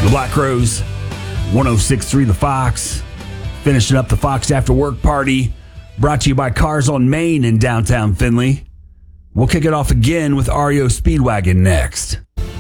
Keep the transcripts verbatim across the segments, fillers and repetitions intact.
The Black Crowes, one oh six point three The Fox, finishing up the Fox After Work Party, brought to you by Cars on Main in downtown Findlay. We'll kick it off again with R E O Speedwagon next.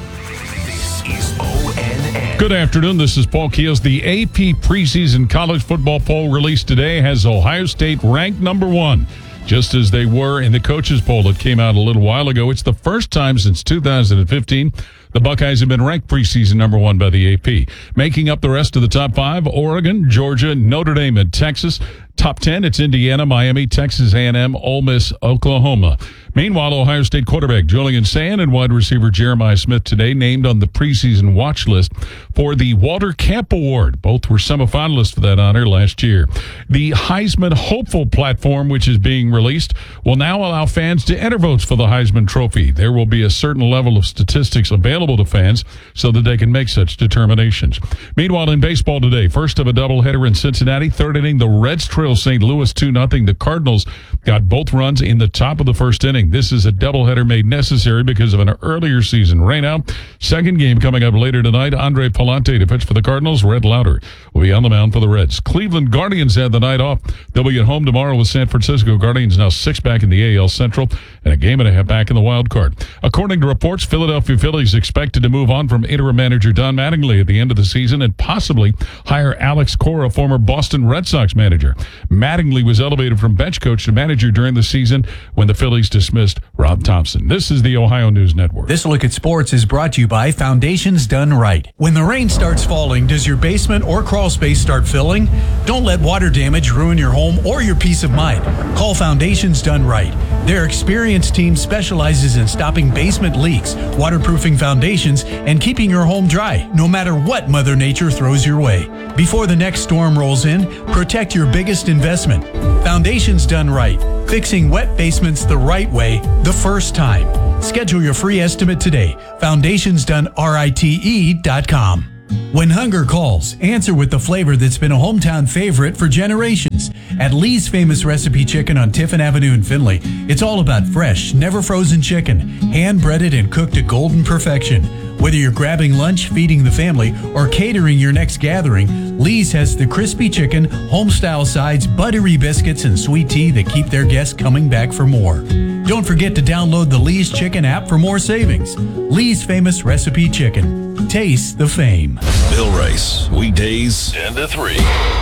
This is O N N. Good afternoon. This is Paul Keels. The A P preseason college football poll released today has Ohio State ranked number one, just as they were in the coaches poll that came out a little while ago. It's the first time since two thousand fifteen the Buckeyes have been ranked preseason number one by the A P. Making up the rest of the top five, Oregon, Georgia, Notre Dame, and Texas. Top ten, it's Indiana, Miami, Texas A and M, Ole Miss, Oklahoma. Meanwhile, Ohio State quarterback Julian Sand and wide receiver Jeremiah Smith today named on the preseason watch list for the Walter Camp Award. Both were semifinalists for that honor last year. The Heisman Hopeful platform, which is being released, will now allow fans to enter votes for the Heisman Trophy. There will be a certain level of statistics available to fans so that they can make such determinations. Meanwhile, in baseball today, first of a doubleheader in Cincinnati, third inning, the Reds trail Saint Louis two nothing. The Cardinals got both runs in the top of the first inning. This is a doubleheader made necessary because of an earlier season rainout. Second game coming up later tonight. Andre Palante to pitch for the Cardinals. Red Lauter will be on the mound for the Reds. Cleveland Guardians had the night off. They'll be at home tomorrow with San Francisco. Guardians now six back in the A L Central and a game and a half back in the wild card. According to reports, Philadelphia Phillies expected to move on from interim manager Don Mattingly at the end of the season and possibly hire Alex Cora, former Boston Red Sox manager. Mattingly was elevated from bench coach to manager during the season when the Phillies dismissed Rob Thompson. This is the Ohio News Network. This Look at Sports is brought to you by Foundations Done Right. When the rain starts falling, does your basement or crawl space start filling? Don't let water damage ruin your home or your peace of mind. Call Foundations Done Right. Their experienced team specializes in stopping basement leaks, waterproofing foundations, and keeping your home dry, no matter what Mother Nature throws your way. Before the next storm rolls in, protect your biggest investment. Foundations Done Right. Fixing wet basements the right way, the first time. Schedule your free estimate today. foundations done rite dot com. When hunger calls, answer with the flavor that's been a hometown favorite for generations. At Lee's Famous Recipe Chicken on Tiffin Avenue in Findlay, it's all about fresh, never frozen chicken, hand-breaded and cooked to golden perfection. Whether you're grabbing lunch, feeding the family, or catering your next gathering, Lee's has the crispy chicken, home-style sides, buttery biscuits, and sweet tea that keep their guests coming back for more. Don't forget to download the Lee's Chicken app for more savings. Lee's Famous Recipe Chicken. Taste the fame. Bill Rice, weekdays ten to three.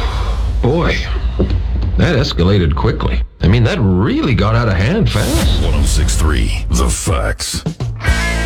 Boy, that escalated quickly. I mean, that really got out of hand fast. one oh six point three The Fox.